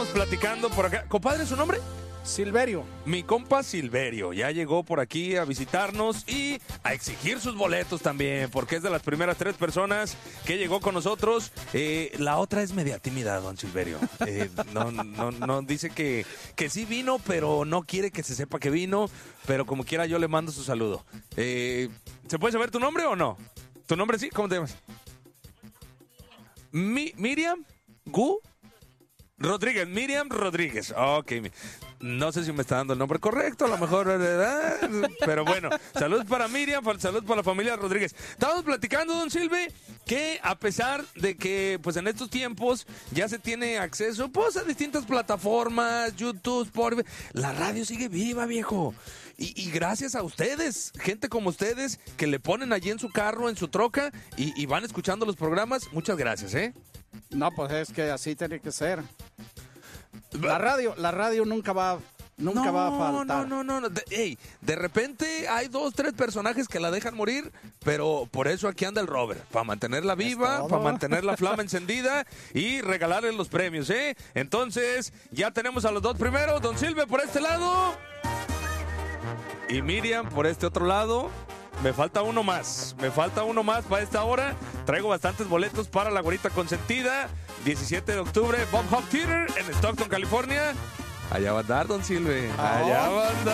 platicando por acá. Compadre, ¿su nombre? Silverio. Mi compa Silverio ya llegó por aquí a visitarnos y a exigir sus boletos también, porque es de las primeras 3 personas que llegó con nosotros. La otra es media tímida, don Silverio. No, dice que sí vino, pero no quiere que se sepa que vino, pero como quiera yo le mando su saludo. ¿Se puede saber tu nombre o no? ¿Tu nombre sí? ¿Cómo te llamas? Miriam Gu Rodríguez, Miriam Rodríguez. Ok, no sé si me está dando el nombre correcto, a lo mejor, pero bueno, salud para Miriam, salud para la familia Rodríguez. Estábamos platicando, don Silve, que a pesar de que pues en estos tiempos ya se tiene acceso pues a distintas plataformas, YouTube, Spotify, la radio sigue viva, viejo. Y gracias a ustedes, gente como ustedes, que le ponen allí en su carro, en su troca, y van escuchando los programas. Muchas gracias, ¿eh? No, pues es que así tiene que ser. La radio nunca va a faltar. No. De repente hay 2, 3 personajes que la dejan morir, pero por eso aquí anda el Robert, para mantenerla viva, para mantener la flama encendida y regalarle los premios, ¿eh? Entonces, ya tenemos a los 2 primeros, don Silve por este lado y Miriam por este otro lado. Me falta uno más para esta hora. Traigo bastantes boletos para la Güerita Consentida, 17 de octubre, Bob Hop Theater en Stockton, California. Allá va a andar, don Silve. Allá va a andar.